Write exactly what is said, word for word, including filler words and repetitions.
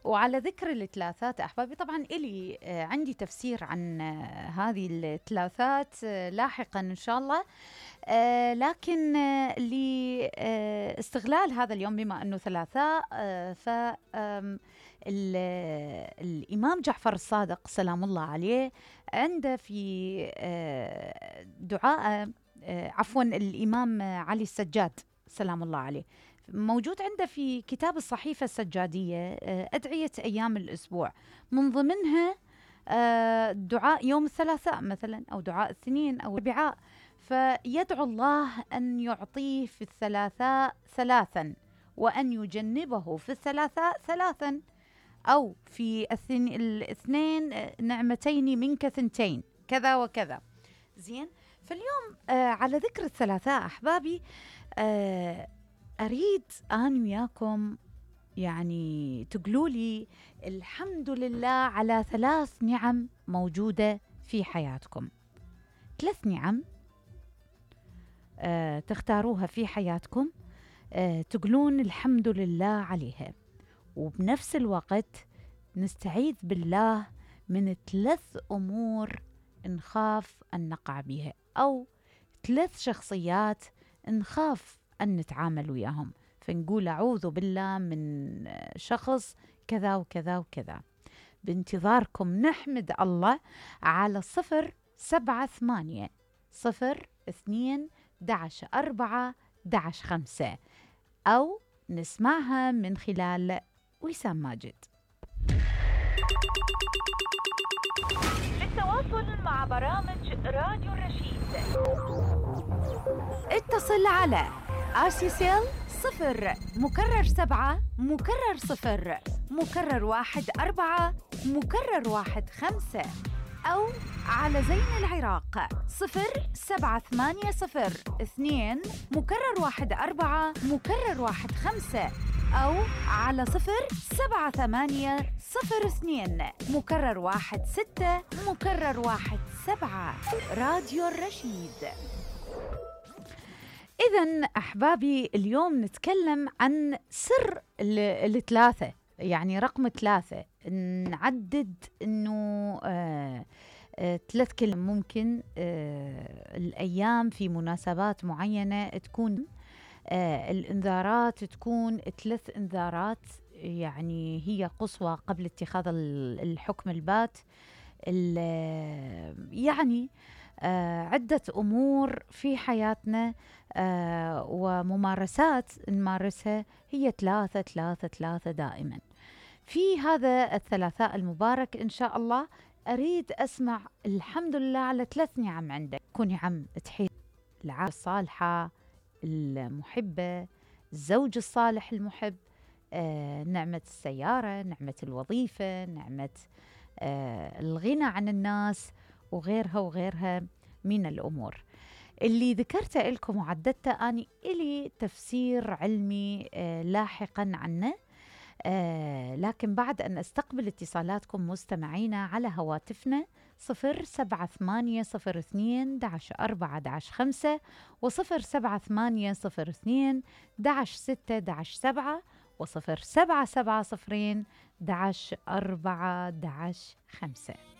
وعلى ذكر الثلاثات أحبابي، طبعا إلي آه، عندي تفسير عن آه، هذه الثلاثات آه، لاحقا إن شاء الله. آه، لكن آه، لاستغلال هذا اليوم بما أنه ثلاثاء، آه، ف آم، ال- آه، الإمام جعفر الصادق سلام الله عليه عنده في آه، دعاء، آه، عفوا الإمام علي السجاد سلام الله عليه، موجود عنده في كتاب الصحيفة السجادية آه، أدعية أيام الأسبوع، من ضمنها آه، دعاء يوم الثلاثاء مثلا، أو دعاء الاثنين أو الأربعاء. فيدعو الله أن يعطيه في الثلاثاء ثلاثا، وأن يجنبه في الثلاثاء ثلاثا، أو في الثن- الاثنين آه، نعمتين منك ثنتين، كذا وكذا. زين. فاليوم آه على ذكر الثلاثاء أحبابي، آه أريد أنا وياكم يعني تقولوا لي الحمد لله على ثلاث نعم موجودة في حياتكم. ثلاث نعم آه تختاروها في حياتكم، آه تقولون الحمد لله عليها، وبنفس الوقت نستعيذ بالله من ثلاث أمور نخاف أن نقع بها، أو ثلاث شخصيات نخاف أن نتعامل وياهم، فنقول أعوذ بالله من شخص كذا وكذا وكذا. بانتظاركم نحمد الله على صفر سبعة ثمانية صفر اثنين دعش أربعة دعش خمسة، أو نسمعها من خلال وسام ماجد. للتواصل مع برامج راديو الرشيد اتصل على آرسيسيل صفر مكرر سبعة مكرر صفر مكرر واحد أربعة مكرر واحد خمسة، أو على زين العراق صفر سبعة ثمانية صفر اثنين مكرر واحد أربعة مكرر واحد خمسة، أو على صفر سبعة ثمانية صفر اثنين مكرر واحد ستة مكرر واحد سبعة. راديو الرشيد. إذن أحبابي اليوم نتكلم عن سر الثلاثة، يعني رقم ثلاثة. نعدد أنه آه آه ثلاث كلمات ممكن آه الأيام في مناسبات معينة تكون آه الإنذارات تكون ثلاث إنذارات، يعني هي قصوى قبل اتخاذ الحكم البات. يعني آه عدة أمور في حياتنا آه وممارسات نمارسها هي ثلاثة ثلاثة ثلاثة دائما. في هذا الثلاثاء المبارك إن شاء الله أريد أسمع الحمد لله على ثلاث نعم عندك. كن نعم تحيط العائلة الصالحة المحبة، الزوج الصالح المحب، آه نعمة السيارة، نعمة الوظيفة، نعمة آه الغنى عن الناس، وغيرها وغيرها من الأمور اللي ذكرتها لكم وعددتها. أني إلي تفسير علمي آه لاحقا عنه، آه لكن بعد أن أستقبل اتصالاتكم مستمعينا على هواتفنا صفر سبعة ثمانية صفر اثنين دعش أربعة دعش خمسة وصفر سبعة ثمانية صفر اثنين دعش ستة دعش سبعة وصفر سبعة سبعة صفرين دعش أربعة دعش خمسة.